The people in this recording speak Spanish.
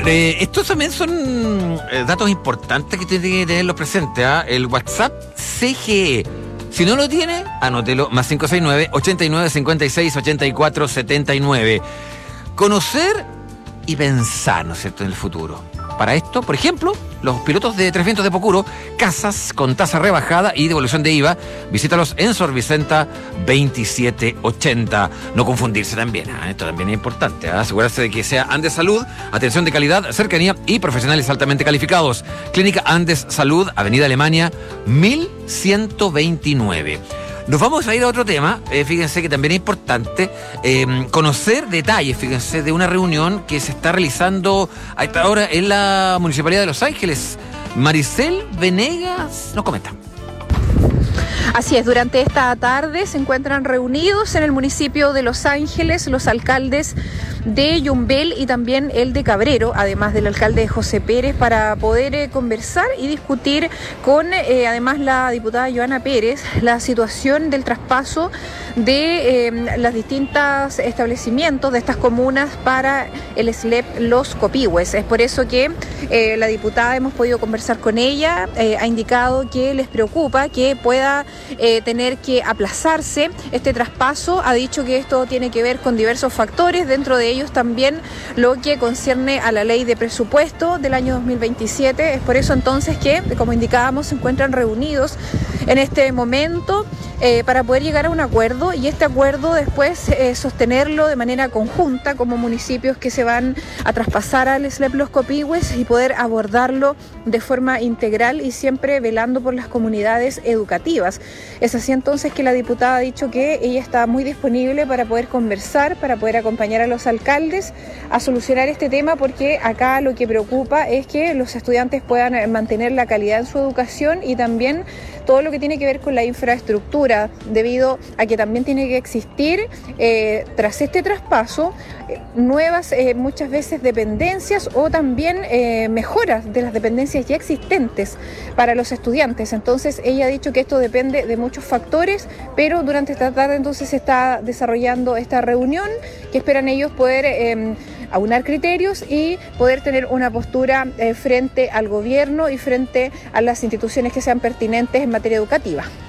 Estos también son datos importantes que tienen que tenerlos presentes. El WhatsApp CGE. Si no lo tiene, anótelo, más 569-8956-8479. Conocer y pensar, ¿no es cierto?, en el futuro. Para esto, por ejemplo, los pilotos de 300 de Pocuro, casas con tasa rebajada y devolución de IVA, visítalos en Sor Vicenta 2780. No confundirse también, esto también es importante, asegurarse de que sea Andes Salud, atención de calidad, cercanía y profesionales altamente calificados. Clínica Andes Salud, Avenida Alemania 1129. Nos vamos a ir a otro tema, fíjense que también es importante conocer detalles, fíjense, de una reunión que se está realizando a esta hora en la Municipalidad de Los Ángeles. Maricel Venegas nos comenta. Así es, durante esta tarde se encuentran reunidos en el municipio de Los Ángeles los alcaldes de Yumbel y también el de Cabrero, además del alcalde José Pérez, para poder conversar y discutir con además la diputada Joana Pérez la situación del traspaso de los distintos establecimientos de estas comunas para el SLEP Los Copihue. Es por eso que la diputada, hemos podido conversar con ella, ha indicado que les preocupa que pueda tener que aplazarse este traspaso. Ha dicho que esto tiene que ver con diversos factores, dentro de ellos también lo que concierne a la ley de presupuesto del año 2027. Es por eso entonces que, como indicábamos, se encuentran reunidos en este momento para poder llegar a un acuerdo, y este acuerdo después sostenerlo de manera conjunta como municipios que se van a traspasar al SLEP Los Copihue y poder abordarlo de forma integral y siempre velando por las comunidades educativas. Es así entonces que la diputada ha dicho que ella está muy disponible para poder conversar, para poder acompañar a los alcaldes a solucionar este tema, porque acá lo que preocupa es que los estudiantes puedan mantener la calidad en su educación y también todo lo que tiene que ver con la infraestructura, debido a que también tiene que existir, tras este traspaso, nuevas muchas veces dependencias o también mejoras de las dependencias ya existentes para los estudiantes. Entonces ella ha dicho que esto depende de muchos factores, pero durante esta tarde entonces se está desarrollando esta reunión que esperan ellos poder aunar criterios y poder tener una postura frente al gobierno y frente a las instituciones que sean pertinentes en materia educativa.